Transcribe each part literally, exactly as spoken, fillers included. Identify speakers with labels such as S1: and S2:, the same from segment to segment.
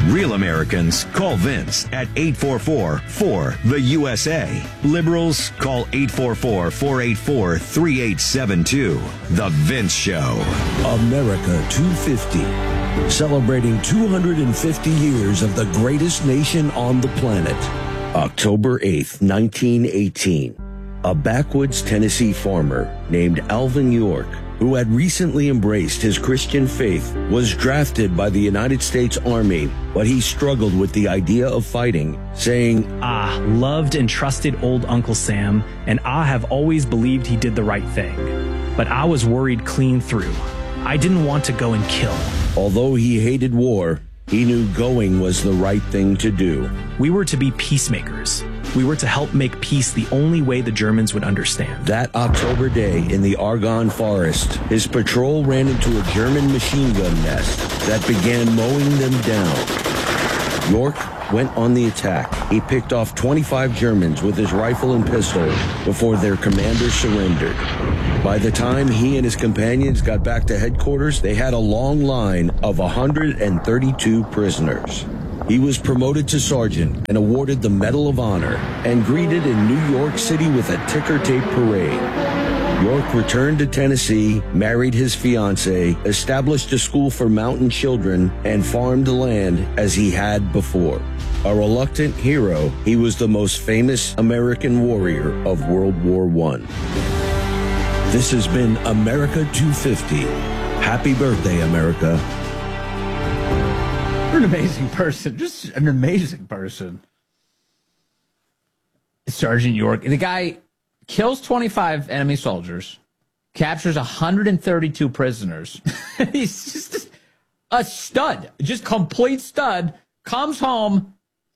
S1: Real Americans call Vince at eight four four, four, the U S A. Liberals call eight four four, four eight four, three eight seven two. The Vince Show.
S2: America two fifty. Celebrating two hundred fifty years of the greatest nation on the planet. October eighth, nineteen eighteen. A backwoods Tennessee farmer named Alvin York, who had recently embraced his Christian faith, was drafted by the United States Army, but he struggled with the idea of fighting, saying,
S3: "I loved and trusted old Uncle Sam, and I have always believed he did the right thing. But I was worried clean through. I didn't want to go and kill."
S2: Although he hated war, he knew going was the right thing to do.
S3: We were to be peacemakers. We were to help make peace the only way the Germans would understand.
S2: That October day in the Argonne Forest, his patrol ran into a German machine gun nest that began mowing them down. York went on the attack. He picked off twenty-five Germans with his rifle and pistol before their commander surrendered. By the time he and his companions got back to headquarters, they had a long line of one hundred thirty-two prisoners. He was promoted to sergeant and awarded the Medal of Honor and greeted in New York City with a ticker tape parade. York returned to Tennessee, married his fiancée, established a school for mountain children, and farmed land as he had before. A reluctant hero, he was the most famous American warrior of World War One. This has been America two fifty. Happy birthday, America.
S4: You're an amazing person. Just an amazing person. Sergeant York. The guy kills twenty-five enemy soldiers, captures one hundred thirty-two prisoners. He's just a stud. Just complete stud. Comes home.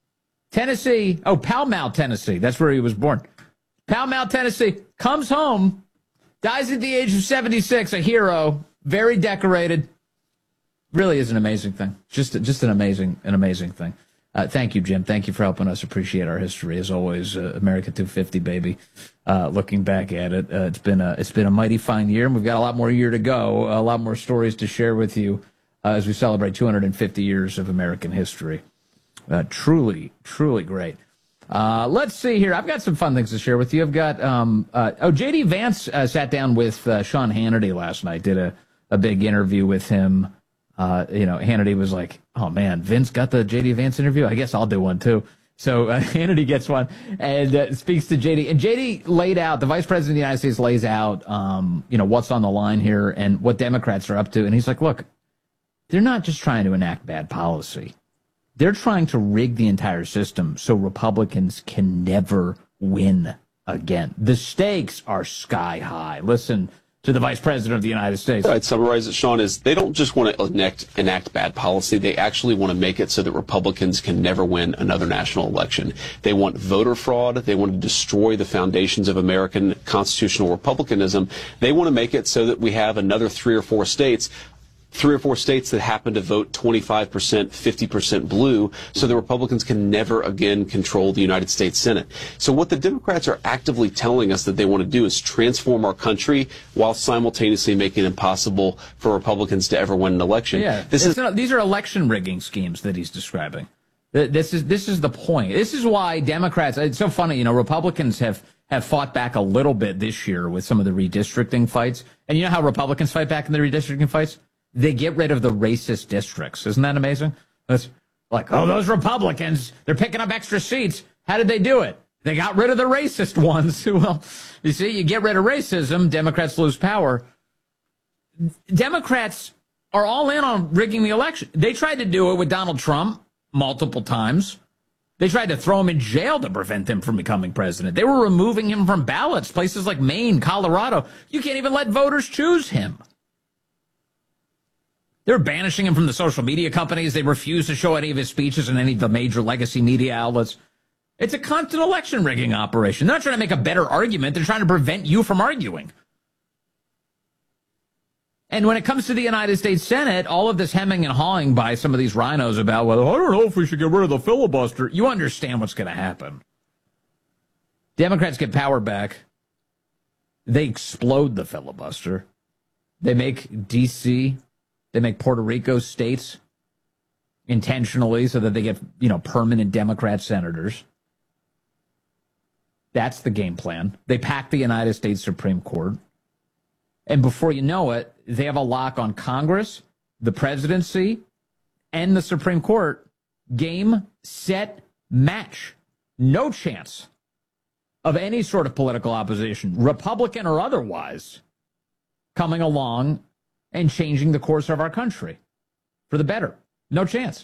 S4: Tennessee. Oh, Pall Mall, Tennessee. That's where he was born. Pall Mall, Tennessee. Comes home. Dies at the age of seventy-six. A hero. Very decorated. Really is an amazing thing. Just just an amazing an amazing thing. Uh, thank you, Jim. Thank you for helping us appreciate our history. As always, uh, America two fifty, baby. Uh, looking back at it, uh, it's been a it's been a mighty fine year, and we've got a lot more year to go. A lot more stories to share with you uh, as we celebrate two hundred fifty years of American history. Uh, truly, truly great. Uh, let's see here. I've got some fun things to share with you. I've got um uh, oh J D Vance uh, sat down with uh, Sean Hannity last night. Did a a big interview with him. Uh, you know, Hannity was like, "Oh man, Vince got the J D Vance interview. I guess I'll do one too." So uh, Hannity gets one and uh, speaks to J D. And J D laid out, the Vice President of the United States lays out, um, you know, what's on the line here and what Democrats are up to. And he's like, "Look, they're not just trying to enact bad policy. They're trying to rig the entire system so Republicans can never win again. The stakes are sky high." Listen to the Vice President of the United States.
S5: I'd summarize it, Sean, is they don't just want to enact, enact bad policy. They actually want to make it so that Republicans can never win another national election. They want voter fraud. They want to destroy the foundations of American constitutional republicanism. They want to make it so that we have another three or four states Three or four states that happen to vote twenty-five percent, fifty percent blue, so the Republicans can never again control the United States Senate. So what the Democrats are actively telling us that they want to do is transform our country while simultaneously making it impossible for Republicans to ever win an election.
S4: Yeah, this is, not, these are election rigging schemes that he's describing. This is this is the point. This is why Democrats. It's so funny, you know. Republicans have have fought back a little bit this year with some of the redistricting fights, and you know how Republicans fight back in the redistricting fights? They get rid of the racist districts. Isn't that amazing? That's like, oh, those Republicans, they're picking up extra seats. How did they do it? They got rid of the racist ones. Well, you see, you get rid of racism, Democrats lose power. Democrats are all in on rigging the election. They tried to do it with Donald Trump multiple times. They tried to throw him in jail to prevent him from becoming president. They were removing him from ballots, places like Maine, Colorado. You can't even let voters choose him. They're banishing him from the social media companies. They refuse to show any of his speeches in any of the major legacy media outlets. It's a constant election rigging operation. They're not trying to make a better argument. They're trying to prevent you from arguing. And when it comes to the United States Senate, all of this hemming and hawing by some of these rhinos about, well, I don't know if we should get rid of the filibuster. You understand what's going to happen. Democrats get power back. They explode the filibuster. They make D C, they make Puerto Rico states. intentionally so that they get, you know, permanent Democrat senators. That's the game plan. They pack the United States Supreme Court. And before you know it, they have a lock on Congress, the presidency, and the Supreme Court. Game, set, match. No chance of any sort of political opposition, Republican or otherwise, coming along and changing the course of our country for the better. No chance.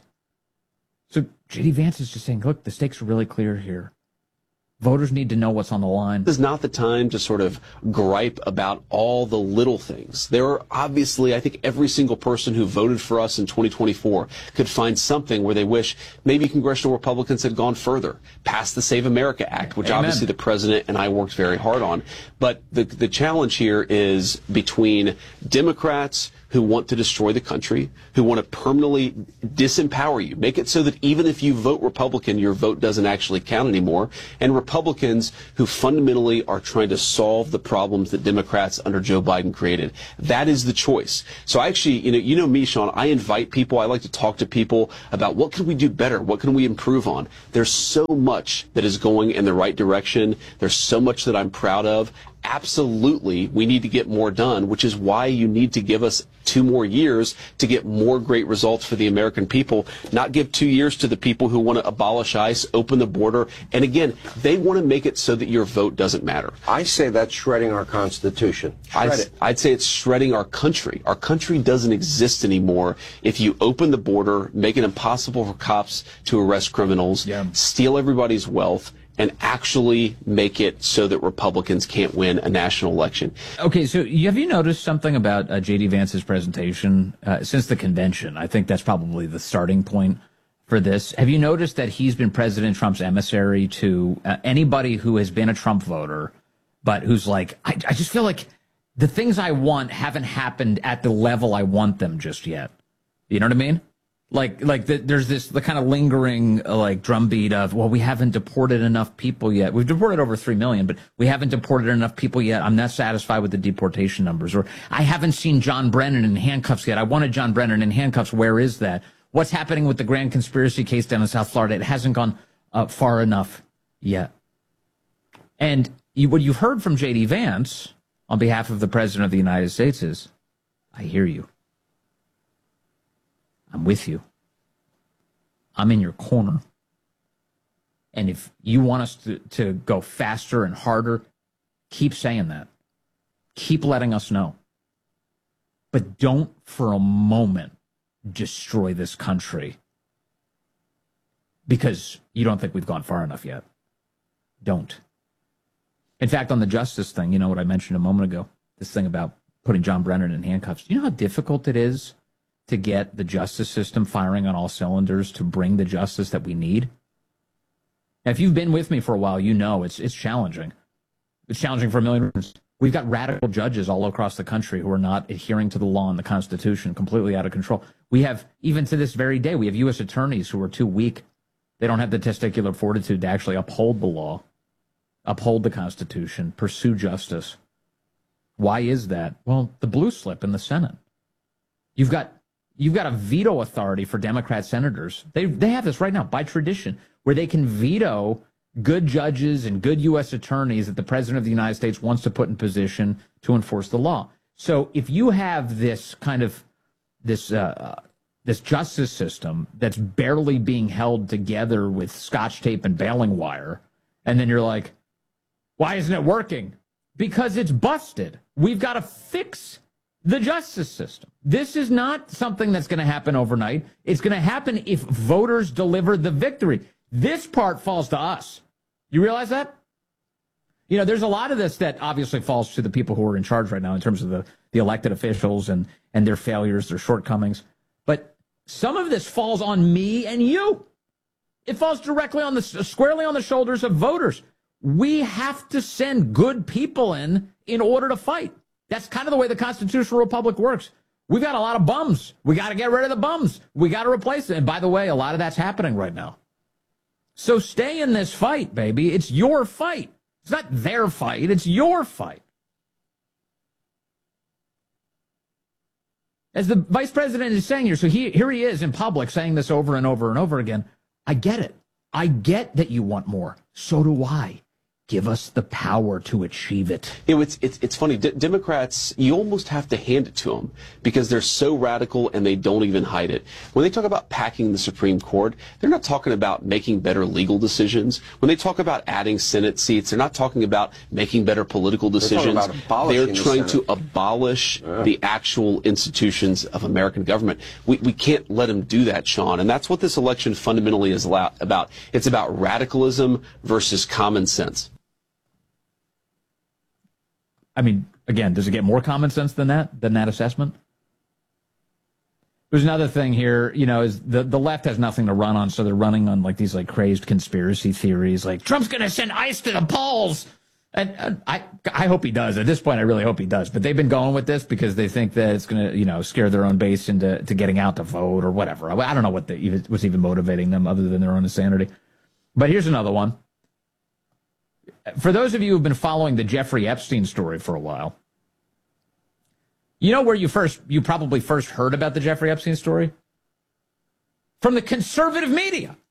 S4: So J D Vance is just saying, look, the stakes are really clear here. Voters need to know what's on the line.
S5: This is not the time to sort of gripe about all the little things. There are obviously, I think every single person who voted for us in twenty twenty-four could find something where they wish maybe congressional Republicans had gone further, passed the Save America Act, which Amen. Obviously the president and I worked very hard on. But the, the challenge here is between Democrats who want to destroy the country, who want to permanently disempower you, make it so that even if you vote Republican, your vote doesn't actually count anymore, and Republicans who fundamentally are trying to solve the problems that Democrats under Joe Biden created. That is the choice. So I actually, you know, you know me, Sean, I invite people, I like to talk to people about what can we do better, what can we improve on. There's so much that is going in the right direction. There's so much that I'm proud of. Absolutely, we need to get more done, which is why you need to give us two more years to get more great results for the American people, not give two years to the people who want to abolish ICE, open the border. And again, they want to make it so that your vote doesn't matter.
S6: I say that's shredding our Constitution. Shred
S5: I'd,
S6: it.
S5: I'd say it's shredding our country. Our country doesn't exist anymore if you open the border, make it impossible for cops to arrest criminals, yeah. steal everybody's wealth, and actually make it so that Republicans can't win a national election.
S4: Okay, so have you noticed something about uh, J D Vance's presentation uh, since the convention? I think that's probably the starting point for this. Have you noticed that he's been President Trump's emissary to uh, anybody who has been a Trump voter, but who's like, I, I just feel like the things I want haven't happened at the level I want them just yet. You know what I mean? Like, like the, there's this the kind of lingering uh, like drumbeat of, well, we haven't deported enough people yet. We've deported over three million, but we haven't deported enough people yet. I'm not satisfied with the deportation numbers. Or I haven't seen John Brennan in handcuffs yet. I wanted John Brennan in handcuffs. Where is that? What's happening with the grand conspiracy case down in South Florida? It hasn't gone uh, far enough yet. And you, what you've heard from J D Vance on behalf of the President of the United States is, I hear you. I'm with you. I'm in your corner. And if you want us to, to go faster and harder, keep saying that. Keep letting us know. But don't for a moment destroy this country because you don't think we've gone far enough yet. Don't. In fact, on the justice thing, you know what I mentioned a moment ago, this thing about putting John Brennan in handcuffs. Do you know how difficult it is to get the justice system firing on all cylinders to bring the justice that we need? Now, if you've been with me for a while, you know it's it's challenging. It's challenging for a million reasons. We've got radical judges all across the country who are not adhering to the law and the Constitution, completely out of control. We have, even to this very day, we have U S attorneys who are too weak. They don't have the testicular fortitude to actually uphold the law, uphold the Constitution, pursue justice. Why is that? Well, the blue slip in the Senate. You've got You've got a veto authority for Democrat senators. They they have this right now by tradition, where they can veto good judges and good U S attorneys that the President of the United States wants to put in position to enforce the law. So if you have this kind of this uh, this justice system that's barely being held together with Scotch tape and baling wire, and then you're like, why isn't it working? Because it's busted. We've got to fix the justice system. This is not something that's going to happen overnight. It's going to happen if voters deliver the victory. This part falls to us. You realize that? You know, there's a lot of this that obviously falls to the people who are in charge right now in terms of the, the elected officials and, and their failures, their shortcomings. But some of this falls on me and you. It falls directly on the, squarely on the shoulders of voters. We have to send good people in in order to fight. That's kind of the way the constitutional republic works. We've got a lot of bums. We got to get rid of the bums. We got to replace them. And by the way, a lot of that's happening right now. So stay in this fight, baby. It's your fight. It's not their fight. It's your fight. As the vice president is saying here, so he, here he is in public saying this over and over and over again. I get it. I get that you want more. So do I. Give us the power to achieve it.
S5: You know, it's, it's, it's funny. D- Democrats, you almost have to hand it to them because they're so radical and they don't even hide it. When they talk about packing the Supreme Court, they're not talking about making better legal decisions. When they talk about adding Senate seats, they're not talking about making better political decisions.
S6: They're, about
S5: they're
S6: the
S5: trying
S6: Senate.
S5: to abolish
S6: yeah.
S5: the actual institutions of American government. We, we can't let them do that, Sean. And that's what this election fundamentally is about. It's about radicalism versus common sense.
S4: I mean, again, does it get more common sense than that, than that assessment? There's another thing here, you know, is the, the left has nothing to run on, so they're running on like these like crazed conspiracy theories, like Trump's going to send ICE to the polls. And, and I I hope he does. At this point, I really hope he does. But they've been going with this because they think that it's going to, you know, scare their own base into to getting out to vote or whatever. I don't know what the, even, what's even motivating them other than their own insanity. But here's another one. For those of you who've been following the Jeffrey Epstein story for a while, you know where you first, you probably first heard about the Jeffrey Epstein story? From the conservative media.